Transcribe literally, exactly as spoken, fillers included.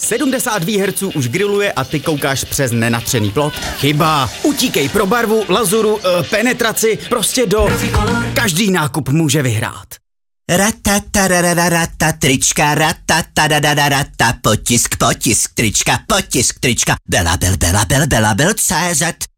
sedmdesát výherců už grilluje a ty koukáš přes nenatřený plot? Chyba. Utíkej pro barvu, lazuru, e, penetraci, prostě do... Každý nákup může vyhrát. Ratatarararata, trička, ratatarararata, potisk, potisk, trička, potisk, trička, Bela Bel, Bela Bel, Bela Bel, C Z.